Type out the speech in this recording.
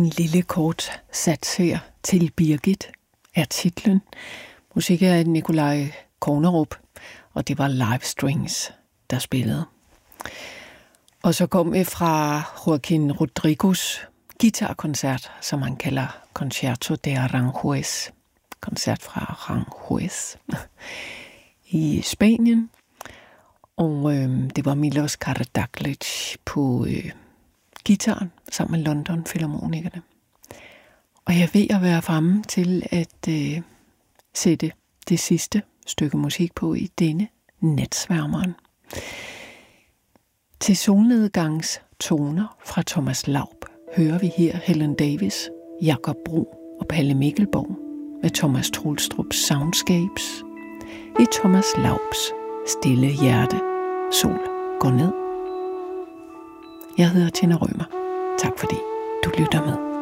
En lille kort sats her til Birgit er titlen. Musik af Nikolaj Kornerup, og det var Live Strings, der spillede. Og så kom vi fra Joaquin Rodrigos guitarkoncert, som han kalder Concerto de Aranjuez. Koncert fra Aranjuez i Spanien. Og det var Milos Karadzic på guitaren sammen med London Philharmonikerne. Og jeg er ved at være fremme til at sætte det sidste stykke musik på i denne natsværmeren. Til solnedgangstoner fra Thomas Laub hører vi her Helen Davis, Jakob Bro og Palle Mikkelborg med Thomas Troelstrups Soundscapes i Thomas Laubs Stille Hjerte. Sol går ned. Jeg hedder Tina Rømer. Tak fordi du lytter med.